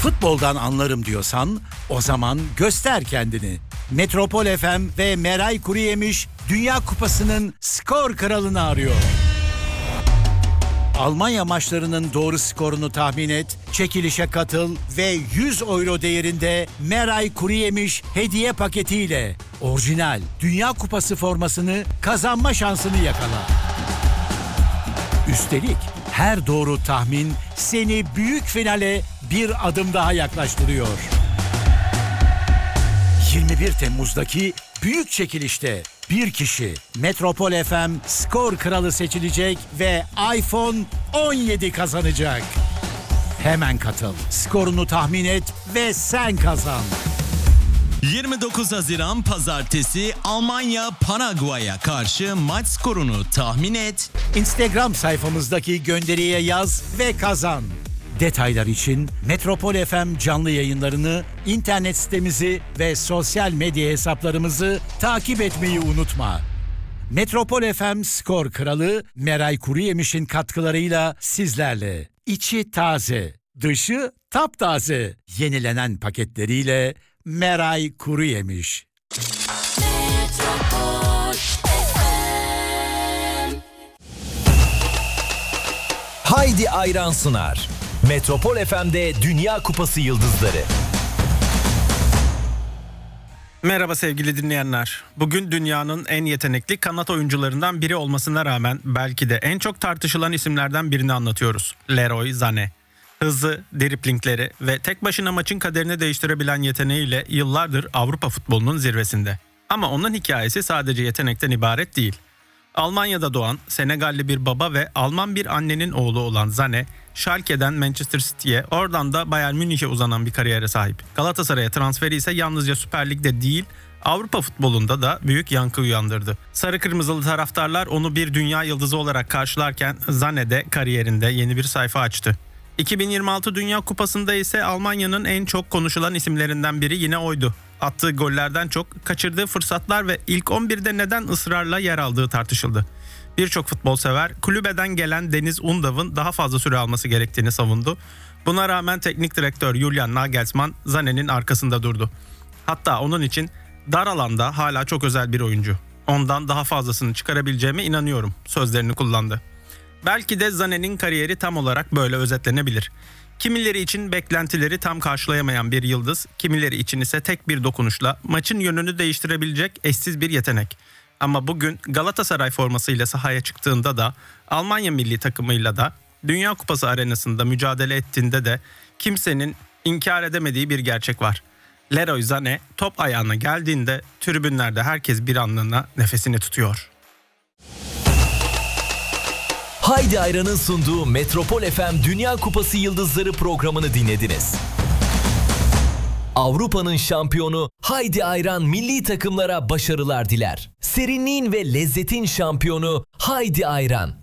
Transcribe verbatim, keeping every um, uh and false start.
Futboldan anlarım diyorsan o zaman göster kendini. Metropol F M ve Meray Kuruyemiş Dünya Kupası'nın skor kralını arıyor. Almanya maçlarının doğru skorunu tahmin et, çekilişe katıl ve yüz euro değerinde Meray Kuruyemiş hediye paketiyle orijinal Dünya Kupası formasını kazanma şansını yakala. Üstelik her doğru tahmin seni büyük finale bir adım daha yaklaştırıyor. yirmi bir Temmuz'daki büyük çekilişte bir kişi Metropol F M skor kralı seçilecek ve iPhone on yedi kazanacak. Hemen katıl, skorunu tahmin et ve sen kazan. yirmi dokuz Haziran Pazartesi Almanya Paraguay'a karşı maç skorunu tahmin et. Instagram sayfamızdaki gönderiye yaz ve kazan. Detaylar için Metropol F M canlı yayınlarını, internet sitemizi ve sosyal medya hesaplarımızı takip etmeyi unutma. Metropol F M skor kralı Meray Kuruyemiş'in katkılarıyla sizlerle. İçi taze, dışı taptaze. Yenilenen paketleriyle Meray Kuruyemiş. Haydi Ayran sunar. Metropol F M'de Dünya Kupası yıldızları. Merhaba sevgili dinleyenler. Bugün dünyanın en yetenekli kanat oyuncularından biri olmasına rağmen belki de en çok tartışılan isimlerden birini anlatıyoruz. Leroy Sané. Hızı, driplingleri ve tek başına maçın kaderini değiştirebilen yeteneğiyle yıllardır Avrupa futbolunun zirvesinde. Ama onun hikayesi sadece yetenekten ibaret değil. Almanya'da doğan, Senegalli bir baba ve Alman bir annenin oğlu olan Sané, Schalke'den Manchester City'ye, oradan da Bayern Münih'e uzanan bir kariyere sahip. Galatasaray'a transferi ise yalnızca Süper Lig'de değil, Avrupa futbolunda da büyük yankı uyandırdı. Sarı kırmızılı taraftarlar onu bir dünya yıldızı olarak karşılarken Sané de kariyerinde yeni bir sayfa açtı. iki bin yirmi altı Dünya Kupası'nda ise Almanya'nın en çok konuşulan isimlerinden biri yine oydu. Attığı gollerden çok kaçırdığı fırsatlar ve ilk on birde neden ısrarla yer aldığı tartışıldı. Birçok futbol sever kulübeden gelen Deniz Undav'ın daha fazla süre alması gerektiğini savundu. Buna rağmen teknik direktör Julian Nagelsmann Sané'nin arkasında durdu. Hatta onun için dar alanda hala çok özel bir oyuncu. Ondan daha fazlasını çıkarabileceğime inanıyorum sözlerini kullandı. Belki de Sané'nin kariyeri tam olarak böyle özetlenebilir. Kimileri için beklentileri tam karşılayamayan bir yıldız, kimileri için ise tek bir dokunuşla maçın yönünü değiştirebilecek eşsiz bir yetenek. Ama bugün Galatasaray formasıyla sahaya çıktığında da, Almanya milli takımıyla da, Dünya Kupası arenasında mücadele ettiğinde de kimsenin inkar edemediği bir gerçek var. Leroy Sané top ayağına geldiğinde tribünlerde herkes bir anlığına nefesini tutuyor. Haydi Ayran'ın sunduğu Metropol F M Dünya Kupası Yıldızları programını dinlediniz. Avrupa'nın şampiyonu Haydi Ayran milli takımlara başarılar diler. Serinliğin ve lezzetin şampiyonu Haydi Ayran.